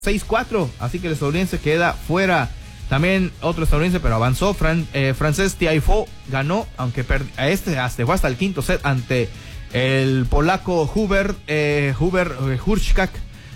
6-4, así que el estadounidense queda fuera. También otro estadounidense, pero avanzó, Frances Tiafoe ganó, aunque fue hasta el quinto set ante el polaco Hubert Hurkacz,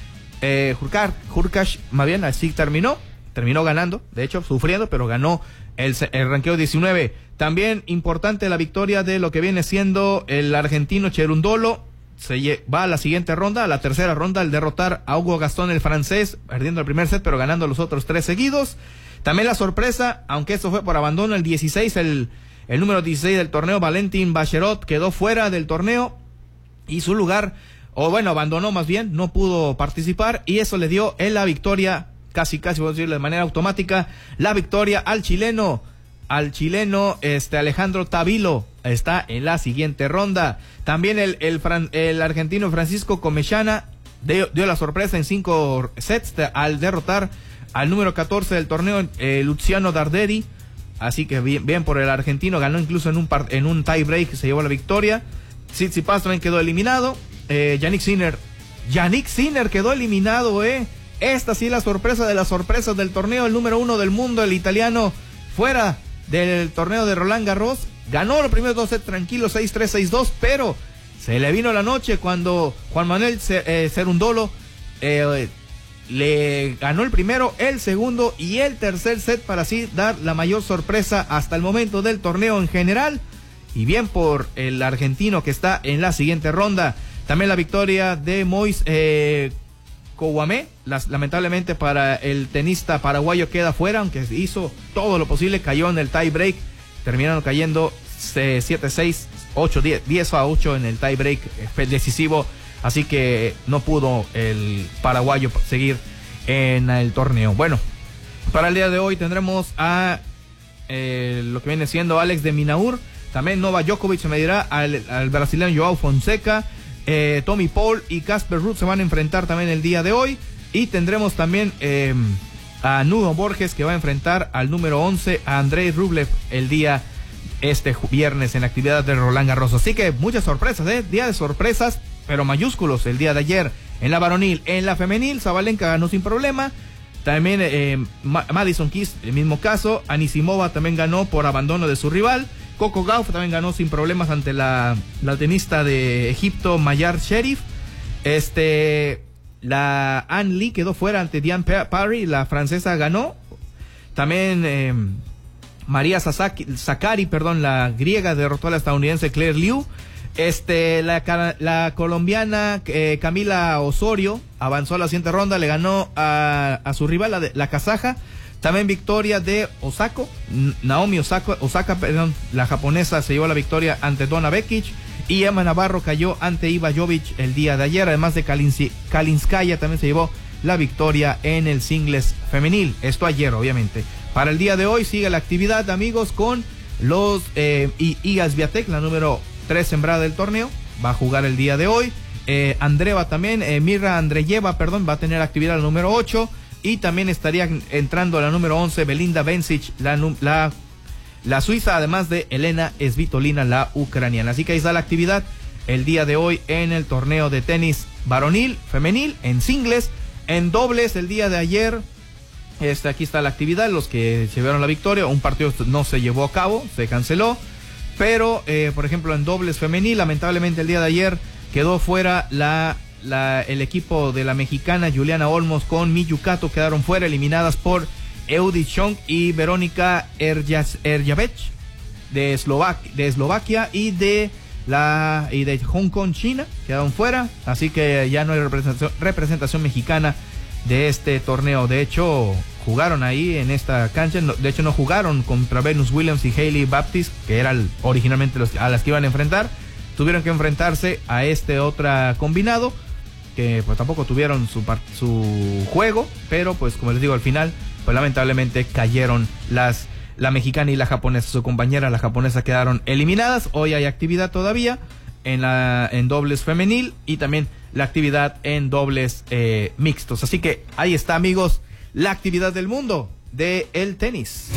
más bien, así terminó ganando, de hecho sufriendo, pero ganó el ranqueo 19. También importante la victoria de lo que viene siendo el argentino Cherundolo. Va a la siguiente ronda, a la tercera ronda, al derrotar a Hugo Gastón, el francés, perdiendo el primer set, pero ganando los otros 3 seguidos. También la sorpresa, aunque esto fue por abandono, el 16, el número 16 del torneo, Valentin Bacherot, quedó fuera del torneo y su lugar, abandonó más bien, no pudo participar, y eso le dio la victoria, casi puedo decirlo de manera automática, la victoria al chileno Alejandro Tavilo. Está en la siguiente ronda. También el argentino Francisco Comechana dio la sorpresa en 5 sets al derrotar al número 14 del torneo, Luciano Darderi. Así que bien por el argentino, ganó incluso en un tie break, se llevó la victoria. Tsitsipas también quedó eliminado. Yannick Sinner quedó eliminado, Esta sí la sorpresa de las sorpresas del torneo, el número 1 del mundo, el italiano, fuera del torneo de Roland Garros. Ganó los primeros 2 sets tranquilos, 6-3, 6-2, pero se le vino la noche cuando Juan Manuel Cerundolo le ganó el primero, el segundo y el tercer set para así dar la mayor sorpresa hasta el momento del torneo en general. Y bien por el argentino que está en la siguiente ronda. También la victoria de Moise Kouame, lamentablemente para el tenista paraguayo queda fuera, aunque hizo todo lo posible, cayó en el tie break. Terminaron cayendo 7-6, 8-10, 10-8 en el tie break decisivo, así que no pudo el paraguayo seguir en el torneo. Bueno, para el día de hoy tendremos a lo que viene siendo Alex de Minaur, también Novak Djokovic se medirá al brasileño Joao Fonseca, Tommy Paul y Casper Ruud se van a enfrentar también el día de hoy, y tendremos también a Nuno Borges, que va a enfrentar al número 11, a Andrei Rublev, el día viernes en la actividad de Roland Garros. Así que muchas sorpresas, día de sorpresas, pero mayúsculos el día de ayer en la varonil. En la femenil, Sabalenka ganó sin problema. También Madison Keys, el mismo caso. Anisimova también ganó por abandono de su rival. Coco Gauff también ganó sin problemas ante la tenista de Egipto, Mayar Sherif. La Anne Lee quedó fuera ante Diane Parry, la francesa ganó. También María Sakkari, la griega, derrotó a la estadounidense Claire Liu. La colombiana Camila Osorio avanzó a la siguiente ronda, le ganó a su rival, la kazaja. También victoria de Naomi Osaka, la japonesa se llevó la victoria ante Donna Vekic. Y Emma Navarro cayó ante Iva Jovic el día de ayer, además de Kalinskaya también se llevó la victoria en el singles femenil. Esto ayer, obviamente. Para el día de hoy sigue la actividad, amigos, con los Iga Swiatek, la número 3 sembrada del torneo, va a jugar el día de hoy. Andreeva también, Mirra Andreeva, va a tener actividad la número 8. Y también estaría entrando la número 11, Belinda Bencic, la suiza, además de Elena Svitolina, la ucraniana. Así que ahí está la actividad el día de hoy en el torneo de tenis varonil, femenil, en singles, en dobles el día de ayer. Aquí está la actividad, los que llevaron la victoria. Un partido no se llevó a cabo, se canceló. Pero, por ejemplo, en dobles femenil, lamentablemente el día de ayer quedó fuera el equipo de la mexicana Juliana Olmos con Miyu Kato, quedaron fuera, eliminadas por Eudith Chong y Verónica Erjavec de Eslovaquia y de Hong Kong, China, quedaron fuera, así que ya no hay representación mexicana de este torneo. De hecho, jugaron ahí en esta cancha, de hecho no jugaron contra Venus Williams y Hailey Baptiste, que eran originalmente a las que iban a enfrentar. Tuvieron que enfrentarse a otra combinado, que pues tampoco tuvieron su juego, pero pues como les digo, al final pues lamentablemente cayeron la mexicana y la japonesa. Su compañera, la japonesa, quedaron eliminadas. Hoy hay actividad todavía en dobles femenil y también la actividad en dobles mixtos. Así que ahí está, amigos, la actividad del mundo del tenis.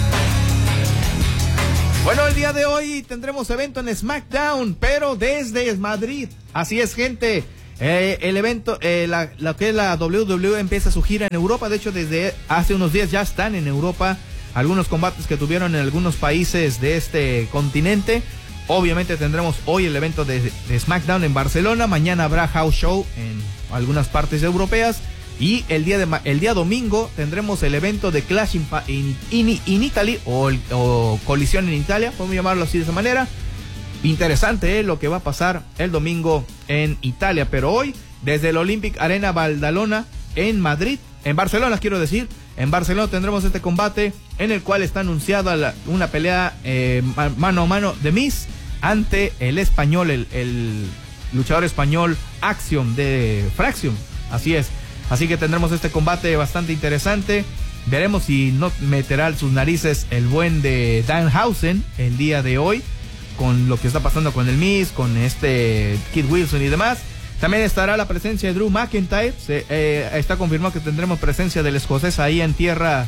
Bueno, el día de hoy tendremos evento en SmackDown, pero desde Madrid. Así es, gente. El evento, lo que es la WWE empieza su gira en Europa. De hecho, desde hace unos días ya están en Europa algunos combates que tuvieron en algunos países de este continente. Obviamente tendremos hoy el evento de SmackDown en Barcelona. Mañana habrá House Show en algunas partes europeas. Y el día domingo tendremos el evento de Clash in Italy o Colisión en Italia, podemos llamarlo así de esa manera. Interesante lo que va a pasar el domingo en Italia, pero hoy desde el Olympic Arena Badalona en Madrid, en Barcelona quiero decir, en Barcelona tendremos este combate en el cual está anunciada una pelea mano a mano de Miz ante el español, el luchador español Axiom de Fraxium, así es. Así que tendremos este combate bastante interesante. Veremos si no meterá sus narices el buen de Danhausen el día de hoy, con lo que está pasando con el Miz, con Kid Wilson y demás. También estará la presencia de Drew McIntyre. Está confirmado que tendremos presencia del escocés ahí en tierra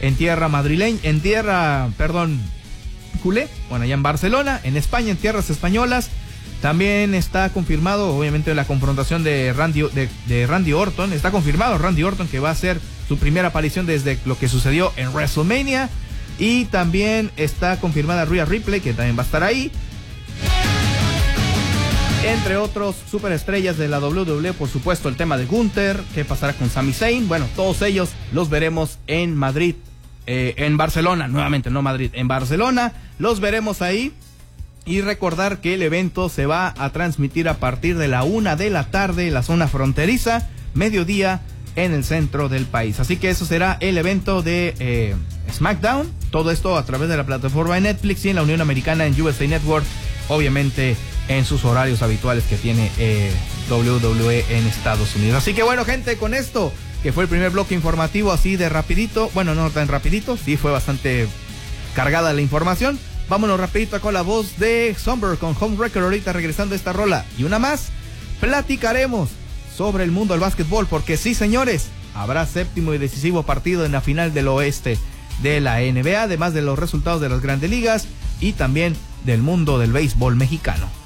culé. Bueno, allá en Barcelona, en España, en tierras españolas. También está confirmado, obviamente, la confrontación de Randy Orton. Está confirmado Randy Orton que va a hacer su primera aparición desde lo que sucedió en WrestleMania. Y también está confirmada Rhea Ripley, que también va a estar ahí. Entre otros superestrellas de la WWE, por supuesto, el tema de Gunther. ¿Qué pasará con Sami Zayn? Bueno, todos ellos los veremos en Madrid. En Barcelona, nuevamente, no Madrid, en Barcelona. Los veremos ahí. Y recordar que el evento se va a transmitir a partir de la 1 de la tarde en la zona fronteriza, mediodía en el centro del país. Así que eso será el evento de SmackDown. Todo esto a través de la plataforma de Netflix y en la Unión Americana en USA Network, obviamente en sus horarios habituales que tiene WWE en Estados Unidos. Así que bueno, gente, con esto, que fue el primer bloque informativo así de rapidito, bueno, no tan rapidito, sí fue bastante cargada la información. Vámonos rapidito con la voz de Somber con Home Record. Ahorita regresando a esta rola y una más, platicaremos sobre el mundo del básquetbol, porque sí, señores, habrá séptimo y decisivo partido en la final del oeste de la NBA, además de los resultados de las grandes ligas y también del mundo del béisbol mexicano.